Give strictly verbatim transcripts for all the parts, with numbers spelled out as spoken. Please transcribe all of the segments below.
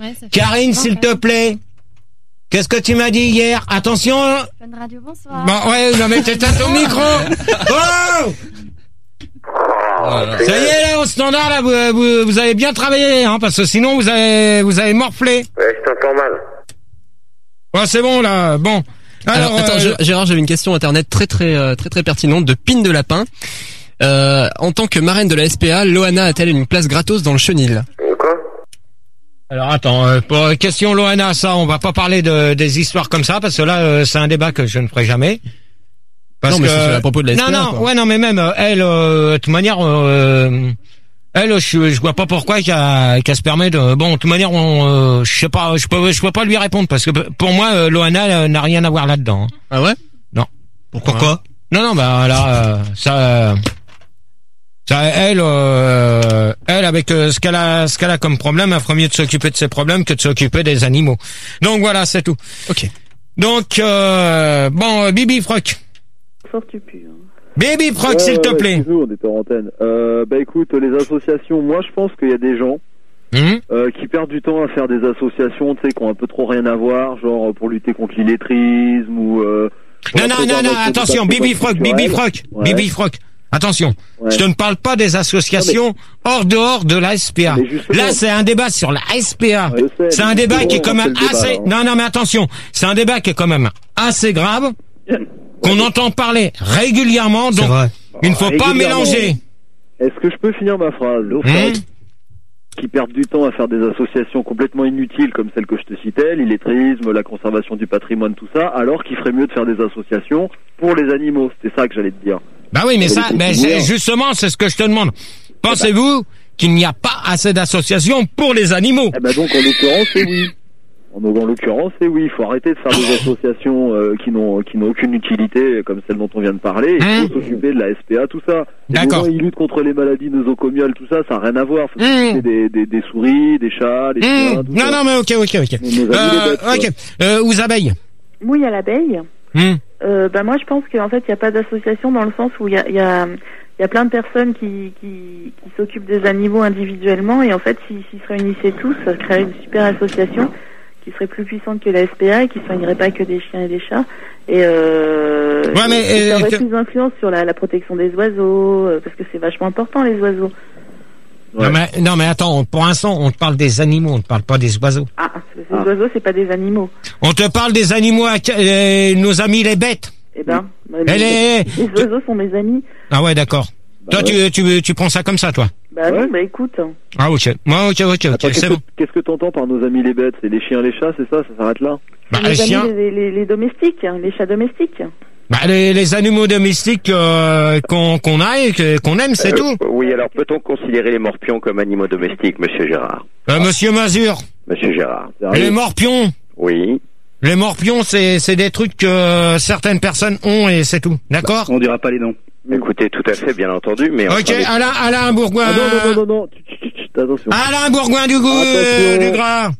Ouais, ça fait Karine, s'il te plaît. Qu'est-ce que tu m'as dit hier? Attention. Fun Radio, bonsoir. Bon, ouais, non, mais t'éteins ton micro. Oh! Ça y est, là, au standard, là, vous, vous, vous avez bien travaillé, hein, parce que sinon, vous avez, vous avez morflé. Ouais, je t'entends mal. Ouais, c'est bon, là, bon. Alors, Alors, attends, euh, je- Gérard, j'avais une question internet très très euh, très très pertinente de Pine de Lapin. Euh, en tant que marraine de la S P A, Loana a-t-elle une place gratos dans le chenil? Euh, Quoi? Alors attends, euh, pour euh, question Loana, ça, on va pas parler de des histoires comme ça parce que là, euh, c'est un débat que je ne ferai jamais. Parce Non, mais que c'est à propos de la S P A, non, non, quoi. ouais, non, mais même euh, elle, euh, de toute manière, euh, elle, je, je vois pas pourquoi qu'elle qu'elle se permet de. Bon, de toute manière, on, euh, je sais pas, je peux, je peux pas lui répondre parce que pour moi, euh, Loana euh, n'a rien à voir là-dedans. hein. Ah ouais? Non. Pourquoi? Non, non, bah là, euh, ça. Ça, elle, euh, elle avec euh, ce qu'elle a, ce qu'elle a comme problème, elle ferait mieux de s'occuper de ses problèmes que de s'occuper des animaux. Donc voilà, c'est tout. Ok. Donc euh, bon, euh, Bibi Froc. Fort tu pues. Hein. Bibi Froc, Ouais, s'il ouais, te ouais, plaît. excuse-nous, on était en antenne. Euh, bah écoute, les associations, moi je pense qu'il y a des gens Hum euh, qui perdent du temps à faire des associations, tu sais, qui ont un peu trop rien à voir, genre pour lutter contre l'illettrisme ou... Euh, pour non, la non, non, non, préservation du attention, patrimoine Bibi Froc, Bibi culturel. Froc, Ouais. Bibi Froc. Attention, Ouais. je te ne parle pas des associations hors dehors de la S P A. Mais justement- Là, c'est un débat sur la S P A. Ouais, je sais, c'est un mais débat justement, qui est quand on même fait le débat, assez... là, hein. Non, non, mais attention, c'est un débat qui est quand même assez grave, qu'on entend parler régulièrement, donc il ne faut pas Régulièrement. mélanger. Est-ce que je peux finir ma phrase? Hum Qui perdent du temps à faire des associations complètement inutiles comme celle que je te citais, l'illettrisme, la conservation du patrimoine, tout ça, alors qu'il ferait mieux de faire des associations pour les animaux. C'était ça que j'allais te dire. Bah oui, mais Ça ça, va les mais courir. c'est justement, c'est ce que je te demande. Pensez-vous qu'il n'y a pas assez d'associations pour les animaux? Eh ben donc en l'occurrence c'est oui. En, en l'occurrence c'est oui. Il faut arrêter de faire des associations euh, qui n'ont qui n'ont aucune utilité comme celle dont on vient de parler. Il Hum. faut s'occuper de la S P A, tout ça. Les D'accord. gens, ils luttent contre les maladies nosocomiales, tout ça, ça n'a rien à voir. Faut Hum. s'occuper des, des, des souris, des chats, des Hum, chiens, tout non, ça. non, mais ok, ok, ok. Nos amis les Euh, bêtes, quoi. ok. Euh, aux abeilles. Mouille à l'abeille. Hum. Euh, bah moi je pense qu'en fait il n'y a pas d'association dans le sens où il y a, il y, a, il y a plein de personnes qui, qui, qui s'occupent des animaux individuellement et en fait s'ils s'ils se réunissaient tous, ça créerait une super association qui serait plus puissante que la S P A et qui ne soignerait pas que des chiens et des chats et, euh, Ouais, mais, et ça euh, aurait que- plus d'influence sur la, la protection des oiseaux euh, parce que c'est vachement important les oiseaux. Ouais. Non, mais, non, mais attends, pour l'instant, on te parle des animaux, on ne parse pas des oiseaux. Ah, les Ah. oiseaux c'est pas des animaux. On te parle des animaux, à- euh, nos amis les bêtes. Eh ben, bah, Elle les, est... les oiseaux sont mes amis. Ah ouais, d'accord. Bah toi, ouais. tu, tu, tu prends ça comme ça, toi? Bah Ouais. non, bah écoute. Ah ok. Moi, ok, ok, ok, Attends, qu'est-ce c'est que bon. qu'est-ce que t'entends par nos amis les bêtes? C'est les chiens, les chats, c'est ça? Ça s'arrête là? Bah, les, les amis, chiens, les, les, les domestiques, hein, les chats domestiques. bah, les, les animaux domestiques euh, qu'on qu'on a et que- qu'on aime, c'est Euh, tout. Oui, alors peut-on considérer les morpions comme animaux domestiques, monsieur Gérard? Euh, Monsieur Mazur, Monsieur Gérard. Sérieux? les morpions, Oui. les morpions, c'est c'est des trucs que certaines personnes ont et c'est tout. D'accord? On dira pas les noms. Écoutez, tout à fait, bien entendu, mais... Ok, enfin, les- Alain, Alain Bourgoin. Ah non, non, non, non, non. Chut, chut, chut, attention. Alain Bourgoin du goût, Attention. euh, du gras.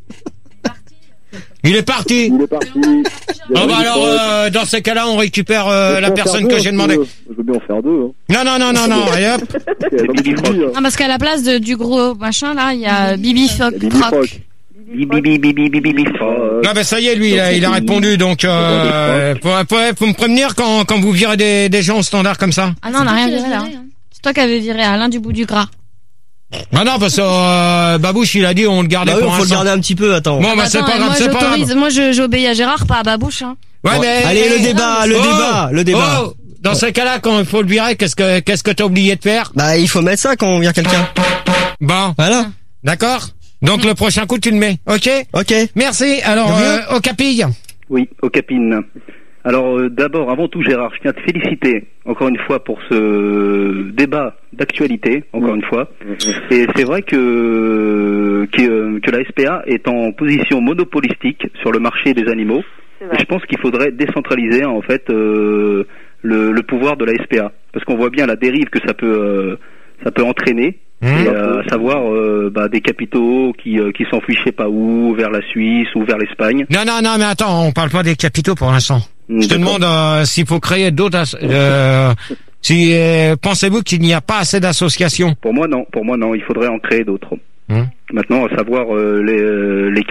Il est parti. Il est parti. Il y a Oh bah Bibi alors, Froc. euh, dans ces cas-là, on récupère Je euh, peux la en faire personne deux, que j'ai hein, demandé. si tu veux. Je veux bien en faire deux. Hein. Non, non, non, non, non, et hop. Ok, donc Bibi tu Froc. dis, hein. Non, parce qu'à la place de, du gros machin, là, il y a Bibi Froc. Bibi Froc. Bibi bibi bibi bibi. Ah, euh, Non, ben ça y est, lui, il a, il a répondu, donc euh, faut, faut, faut me prévenir quand, quand vous virez des, des gens au standard comme ça. Ah non, on n'a rien viré là. C'est toi qui avais viré Alain du bout du gras. Ah non, parce que euh, Babouche, il a dit on le gardait Bah oui, pour faut un le garder un petit peu, attends. Bon, bah c'est Attends, pas et grave, moi, c'est pas grave. j'autorise- Moi, je- j'obéis à Gérard, pas à Babouche. Hein. Ouais, mais Allez, le débat, le Oh débat, le débat. Oh dans ces cas-là, quand il faut le virer, qu'est-ce que qu'est-ce que t'as oublié de faire? Bah, il faut mettre ça quand on vire quelqu'un. Bon, Voilà. d'accord. Donc le prochain coup, tu le mets, ok? Ok. Merci. Alors, De rien. euh, au capille. Oui, au Capine. Alors euh, d'abord, avant tout Gérard, je tiens à te féliciter encore une fois pour ce débat d'actualité, encore une fois. Et c'est vrai que, que que la S P A est en position monopolistique sur le marché des animaux. C'est Et vrai. je pense qu'il faudrait décentraliser en fait euh, le, le pouvoir de la S P A, parce qu'on voit bien la dérive que ça peut euh, ça peut entraîner. Mmh. Et, euh, à savoir euh, bah, des capitaux qui euh, qui s'enfuient je sais pas où, vers la Suisse ou vers l'Espagne. Non, non, non, mais attends, on parle pas des capitaux pour l'instant. Je te D'accord. demande euh, s'il faut créer d'autres. as- Euh, si euh, pensez-vous qu'il n'y a pas assez d'associations? Pour moi non, pour moi non, il faudrait en créer d'autres. Hum. Maintenant, à savoir euh, les, euh, les